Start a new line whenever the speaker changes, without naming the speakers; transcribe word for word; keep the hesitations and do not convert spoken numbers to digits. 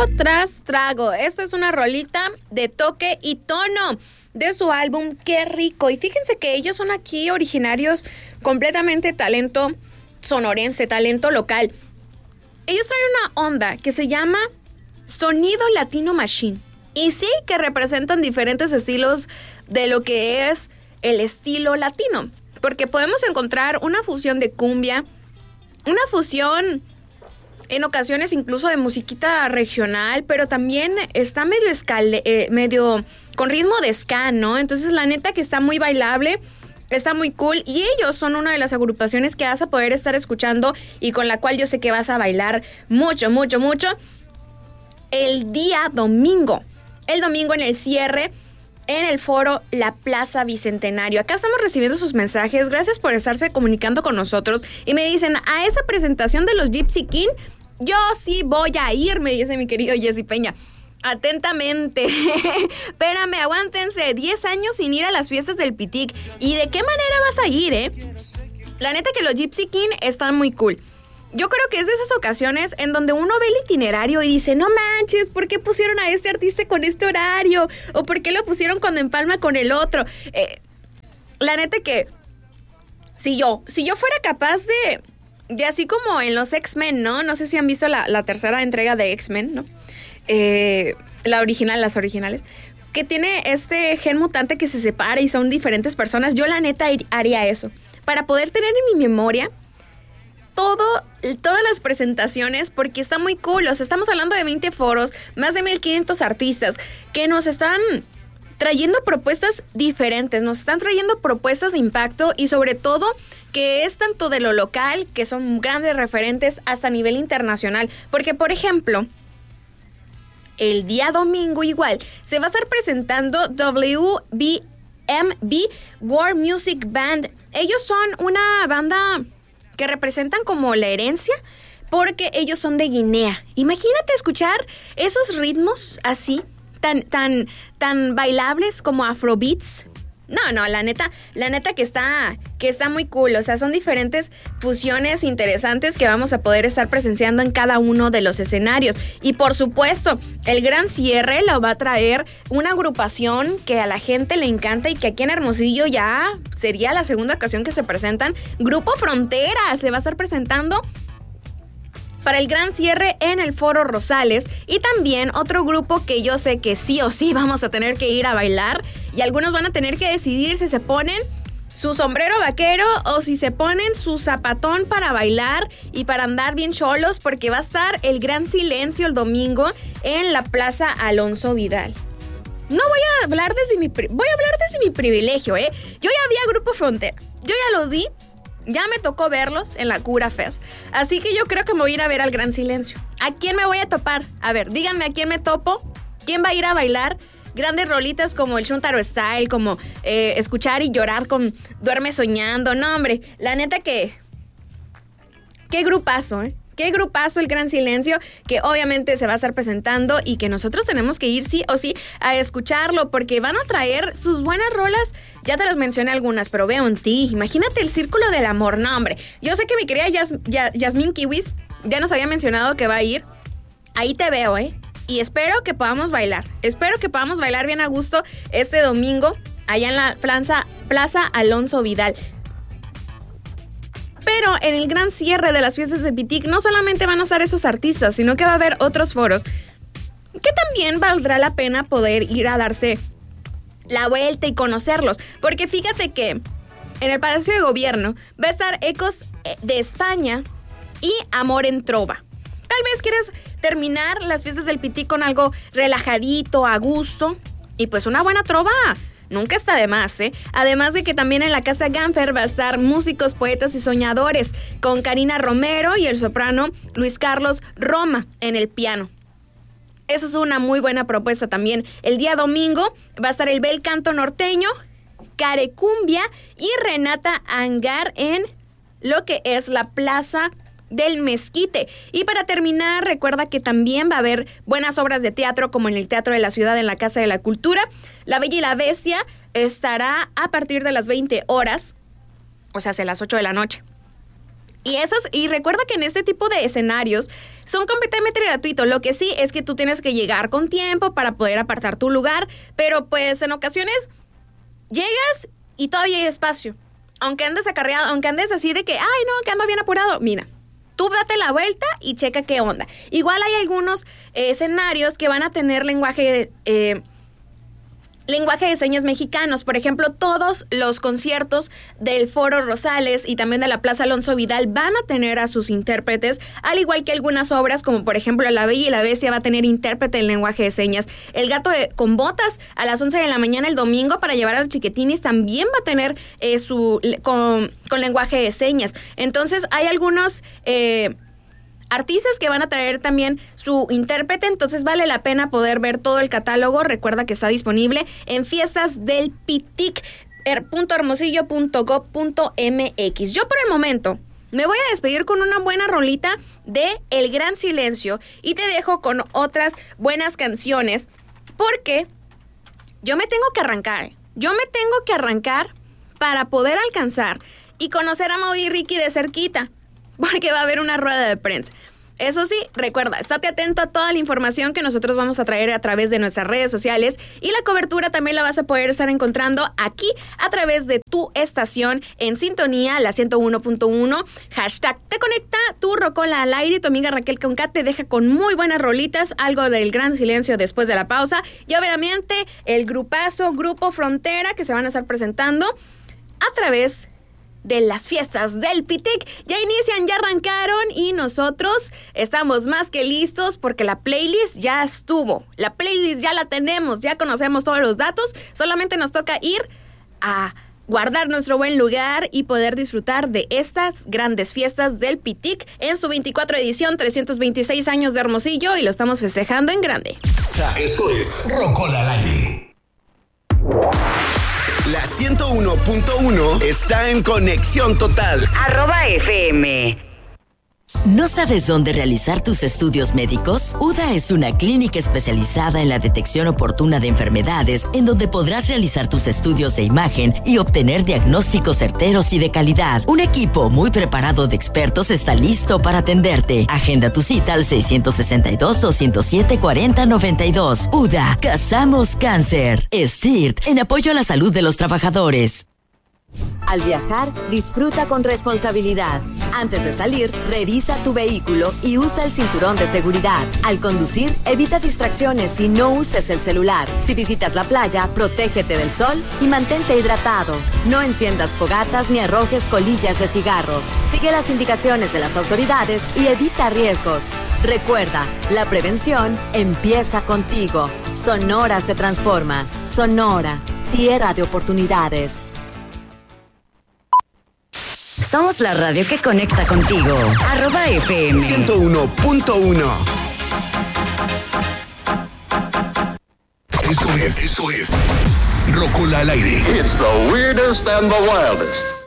tras trago. Esta es una rolita de toque y tono de su álbum Qué Rico. Y fíjense que ellos son aquí originarios completamente talento sonorense, talento local. Ellos traen una onda que se llama Sonido Latino Machine. Y sí que representan diferentes estilos de lo que es el estilo latino. Porque podemos encontrar una fusión de cumbia, una fusión en ocasiones incluso de musiquita regional, pero también está medio escale, eh, medio con ritmo de ska, ¿no? Entonces la neta que está muy bailable, está muy cool, y ellos son una de las agrupaciones que vas a poder estar escuchando y con la cual yo sé que vas a bailar mucho, mucho, mucho el día domingo. El domingo en el cierre, en el foro La Plaza Bicentenario. Acá estamos recibiendo sus mensajes. Gracias por estarse comunicando con nosotros. Y me dicen, a esa presentación de los Gypsy King, yo sí voy a ir, me dice mi querido Jessy Peña. Atentamente. Espérame, aguántense. diez años sin ir a las fiestas del Pitic. ¿Y de qué manera vas a ir, eh? La neta que los Gypsy King están muy cool. Yo creo que es de esas ocasiones en donde uno ve el itinerario y dice, no manches, ¿por qué pusieron a este artista con este horario? ¿O por qué lo pusieron cuando empalma con el otro? Eh, la neta que si yo, si yo fuera capaz de, de así como en los X-Men, ¿no? No sé si han visto la, la tercera entrega de X-Men, ¿no? Eh, la original, las originales, que tiene este gen mutante que se separa y son diferentes personas. Yo la neta haría eso, para poder tener en mi memoria todo, todas las presentaciones, porque está muy cool. O sea, estamos hablando de veinte foros, más de mil quinientos artistas que nos están trayendo propuestas diferentes, nos están trayendo propuestas de impacto y sobre todo que es tanto de lo local, que son grandes referentes, hasta a nivel internacional. Porque, por ejemplo, el día domingo igual se va a estar presentando W B M B World Music Band. Ellos son una banda que representan como la herencia, porque ellos son de Guinea. Imagínate escuchar esos ritmos así, tan, tan, tan bailables como afrobeats. No, no, la neta, la neta que está, que está muy cool. O sea, son diferentes fusiones interesantes que vamos a poder estar presenciando en cada uno de los escenarios. Y por supuesto, el gran cierre lo va a traer una agrupación que a la gente le encanta y que aquí en Hermosillo ya sería la segunda ocasión que se presentan. Grupo Frontera se va a estar presentando para el gran cierre en el Foro Rosales. Y también otro grupo que yo sé que sí o sí vamos a tener que ir a bailar, y algunos van a tener que decidir si se ponen su sombrero vaquero o si se ponen su zapatón para bailar y para andar bien cholos, porque va a estar el Gran Silencio el domingo en la Plaza Alonso Vidal. No voy a hablar desde mi pri- voy a hablar desde mi privilegio, ¿eh? Yo ya vi a Grupo Frontera, yo ya lo vi. Ya me tocó verlos en la Cura Fest. Así que yo creo que me voy a ir a ver al Gran Silencio. ¿A quién me voy a topar? A ver, díganme a quién me topo. ¿Quién va a ir a bailar? Grandes rolitas como el Chuntaro Style, como eh, escuchar y llorar con Duerme Soñando. No, hombre, la neta que... Qué grupazo, ¿eh? Qué grupazo el Gran Silencio, que obviamente se va a estar presentando y que nosotros tenemos que ir sí o sí a escucharlo, porque van a traer sus buenas rolas. Ya te las mencioné algunas, pero veo en ti. Imagínate el Círculo del Amor. No, hombre. Yo sé que mi querida Yas, Yas, Yasmín Kiwis ya nos había mencionado que va a ir. Ahí te veo, ¿eh? Y espero que podamos bailar. Espero que podamos bailar bien a gusto este domingo allá en la Plaza, Plaza Alonso Vidal. Pero en el gran cierre de las fiestas de Pitic no solamente van a estar esos artistas, sino que va a haber otros foros que también valdrá la pena poder ir a darse la vuelta y conocerlos. Porque fíjate que en el Palacio de Gobierno va a estar Ecos de España y Amor en Trova. Tal vez quieres terminar las fiestas del Pitic con algo relajadito, a gusto, y pues una buena trova nunca está de más, ¿eh? Además de que también en la Casa Gamper va a estar Músicos, Poetas y Soñadores, con Karina Romero y el soprano Luis Carlos Roma en el piano. Esa es una muy buena propuesta también. El día domingo va a estar el Bel Canto Norteño, Carecumbia y Renata Angar en lo que es la Plaza del Mezquite. Y para terminar, recuerda que también va a haber buenas obras de teatro, como en el Teatro de la Ciudad, en la Casa de la Cultura. La Bella y la Bestia estará a partir de las veinte horas, o sea, hacia las ocho de la noche. Y esas, y recuerda que en este tipo de escenarios son completamente gratuitos. Lo que sí es que tú tienes que llegar con tiempo para poder apartar tu lugar, pero pues en ocasiones llegas y todavía hay espacio. Aunque andes acarreado, aunque andes así de que, ay no, que ando bien apurado, mira, tú date la vuelta y checa qué onda. Igual hay algunos eh, escenarios que van a tener lenguaje eh, lenguaje de señas mexicanos. Por ejemplo, todos los conciertos del Foro Rosales y también de la Plaza Alonso Vidal van a tener a sus intérpretes, al igual que algunas obras, como por ejemplo La Bella y la Bestia va a tener intérprete en lenguaje de señas. El Gato de, con Botas a las once de la mañana el domingo para llevar a los chiquitines también va a tener eh, su con, con lenguaje de señas. Entonces hay algunos Eh, artistas que van a traer también su intérprete, entonces vale la pena poder ver todo el catálogo. Recuerda que está disponible en fiestas del pitic punto hermosillo punto gob punto m x. Yo por el momento me voy a despedir con una buena rolita de El Gran Silencio y te dejo con otras buenas canciones porque yo me tengo que arrancar, yo me tengo que arrancar para poder alcanzar y conocer a Maui y Ricky de cerquita, porque va a haber una rueda de prensa. Eso sí, recuerda, estate atento a toda la información que nosotros vamos a traer a través de nuestras redes sociales y la cobertura también la vas a poder estar encontrando aquí a través de tu estación en sintonía, la ciento uno punto uno. Hashtag te conecta, tu Rocola al aire, tu amiga Raquel Concat te deja con muy buenas rolitas, algo del Gran Silencio después de la pausa y obviamente el grupazo, Grupo Frontera que se van a estar presentando a través de las fiestas del Pitic. Ya inician, ya arrancaron y nosotros estamos más que listos porque la playlist ya estuvo. La playlist ya la tenemos, ya conocemos todos los datos. Solamente nos toca ir a guardar nuestro buen lugar y poder disfrutar de estas grandes fiestas del Pitic en su veinticuatro edición, trescientos veintiséis años de Hermosillo y lo estamos festejando en grande.
Esto es Rocola al aire. La ciento uno punto uno está en conexión total.
Arroba F M.
¿No sabes dónde realizar tus estudios médicos? U D A es una clínica especializada en la detección oportuna de enfermedades, en donde podrás realizar tus estudios de imagen y obtener diagnósticos certeros y de calidad. Un equipo muy preparado de expertos está listo para atenderte. Agenda tu cita al seiscientos sesenta y dos, doscientos siete, cuarenta, noventa y dos. U D A, cazamos cáncer. S T I R T, en apoyo a la salud de los trabajadores.
Al viajar, disfruta con responsabilidad. Antes de salir, revisa tu vehículo y usa el cinturón de seguridad. Al conducir, evita distracciones y no uses el celular. Si visitas la playa, protégete del sol y mantente hidratado. No enciendas fogatas ni arrojes colillas de cigarro. Sigue las indicaciones de las autoridades y evita riesgos. Recuerda, la prevención empieza contigo. Sonora se transforma. Sonora, tierra de oportunidades.
Somos la radio que conecta contigo. Arroba F M.
ciento uno punto uno. Eso es, eso es. Rocola al aire.
It's the weirdest and the wildest.